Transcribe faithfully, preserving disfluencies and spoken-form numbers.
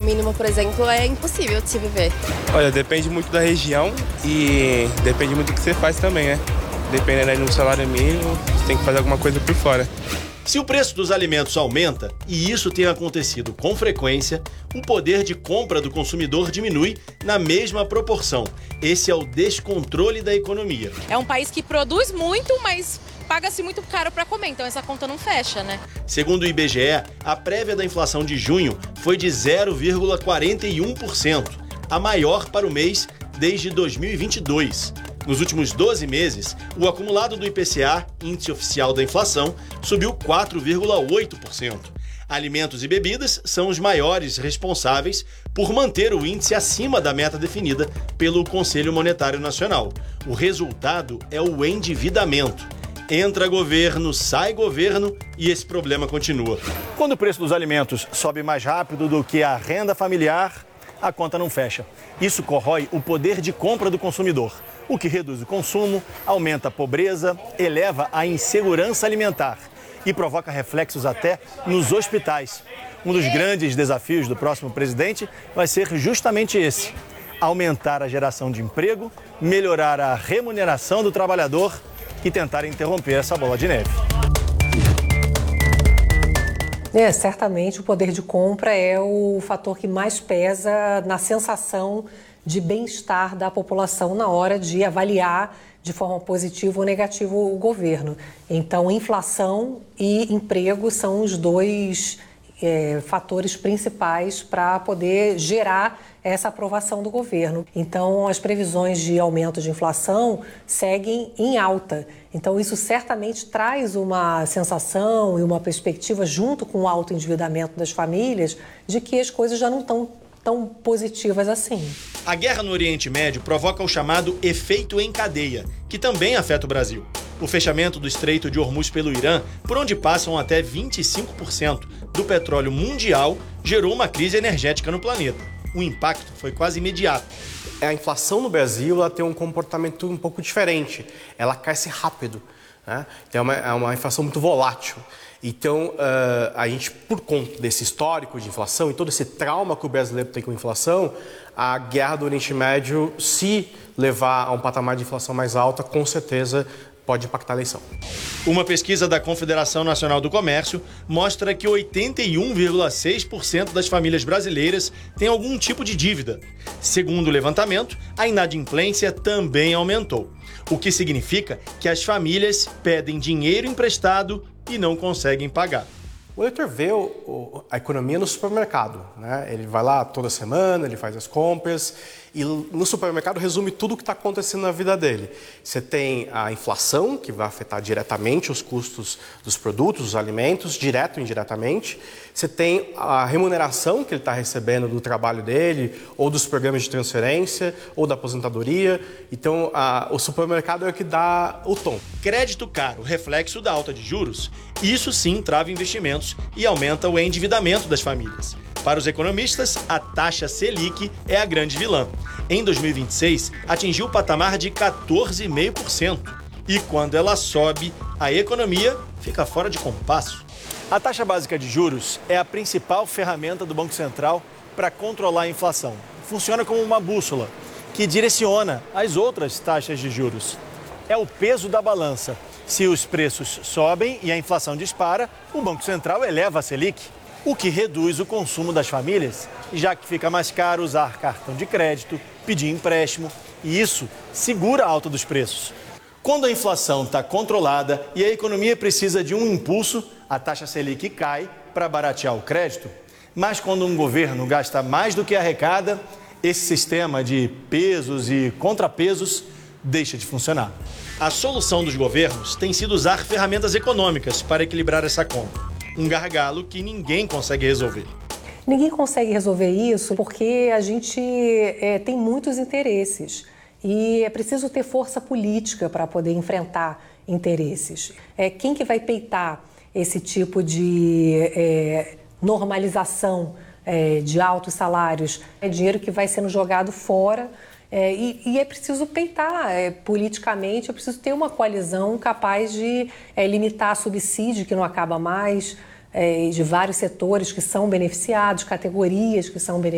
mínimo, por exemplo, é impossível de se viver. Olha, depende muito da região e depende muito do que você faz também, né? Dependendo aí do salário mínimo, você tem que fazer alguma coisa por fora. Se o preço dos alimentos aumenta, e isso tem acontecido com frequência, o poder de compra do consumidor diminui na mesma proporção. Esse é o descontrole da economia. É um país que produz muito, mas paga-se muito caro para comer, então essa conta não fecha, né? Segundo o I B G E, a prévia da inflação de junho foi de zero vírgula quarenta e um por cento, a maior para o mês desde dois mil e vinte e dois. Nos últimos doze meses, o acumulado do I P C A, índice oficial da inflação, subiu quatro vírgula oito por cento. Alimentos e bebidas são os maiores responsáveis por manter o índice acima da meta definida pelo Conselho Monetário Nacional. O resultado é o endividamento. Entra governo, sai governo e esse problema continua. Quando o preço dos alimentos sobe mais rápido do que a renda familiar, a conta não fecha. Isso corrói o poder de compra do consumidor, o que reduz o consumo, aumenta a pobreza, eleva a insegurança alimentar e provoca reflexos até nos hospitais. Um dos grandes desafios do próximo presidente vai ser justamente esse: aumentar a geração de emprego, melhorar a remuneração do trabalhador e tentar interromper essa bola de neve. É, certamente o poder de compra é o fator que mais pesa na sensação de bem-estar da população na hora de avaliar de forma positiva ou negativa o governo. Então, inflação e emprego são os dois é, fatores principais para poder gerar essa aprovação do governo. Então, as previsões de aumento de inflação seguem em alta. Então, isso certamente traz uma sensação e uma perspectiva, junto com o alto endividamento das famílias, de que as coisas já não estão tão positivas assim. A guerra no Oriente Médio provoca o chamado efeito em cadeia, que também afeta o Brasil. O fechamento do Estreito de Hormuz pelo Irã, por onde passam até vinte e cinco por cento do petróleo mundial, gerou uma crise energética no planeta. O impacto foi quase imediato. A inflação no Brasil ela tem um comportamento um pouco diferente. Ela cresce rápido, né? Então é uma, é uma inflação muito volátil. Então, uh, a gente, por conta desse histórico de inflação e todo esse trauma que o brasileiro tem com a inflação, a guerra do Oriente Médio, se levar a um patamar de inflação mais alta, com certeza pode impactar a eleição. Uma pesquisa da Confederação Nacional do Comércio mostra que oitenta e um vírgula seis por cento das famílias brasileiras têm algum tipo de dívida. Segundo o levantamento, a inadimplência também aumentou, o que significa que as famílias pedem dinheiro emprestado e não conseguem pagar. O eleitor vê o, o, a economia no supermercado, né? Ele vai lá toda semana, ele faz as compras e no supermercado resume tudo o que está acontecendo na vida dele. Você tem a inflação, que vai afetar diretamente os custos dos produtos, dos alimentos, direto ou indiretamente. Você tem a remuneração que ele está recebendo do trabalho dele, ou dos programas de transferência, ou da aposentadoria. Então, a, o supermercado é o que dá o tom. Crédito caro, reflexo da alta de juros, isso sim trava investimentos e aumenta o endividamento das famílias. Para os economistas, a taxa Selic é a grande vilã. Em dois mil e vinte e seis, atingiu o patamar de quatorze vírgula cinco por cento. E quando ela sobe, a economia fica fora de compasso. A taxa básica de juros é a principal ferramenta do Banco Central para controlar a inflação. Funciona como uma bússola que direciona as outras taxas de juros. É o peso da balança. Se os preços sobem e a inflação dispara, o Banco Central eleva a Selic, o que reduz o consumo das famílias, já que fica mais caro usar cartão de crédito, pedir empréstimo, e isso segura a alta dos preços. Quando a inflação está controlada e a economia precisa de um impulso, a taxa Selic cai para baratear o crédito. Mas quando um governo gasta mais do que arrecada, esse sistema de pesos e contrapesos deixa de funcionar. A solução dos governos tem sido usar ferramentas econômicas para equilibrar essa conta. Um gargalo que ninguém consegue resolver. Ninguém consegue resolver isso porque a gente é, tem muitos interesses e é preciso ter força política para poder enfrentar interesses. É, quem que vai peitar esse tipo de é, normalização é, de altos salários? É dinheiro que vai sendo jogado fora. É, e, e é preciso peitar é, politicamente, é preciso ter uma coalizão capaz de é, limitar subsídio que não acaba mais, é, de vários setores que são beneficiados, categorias que são beneficiadas.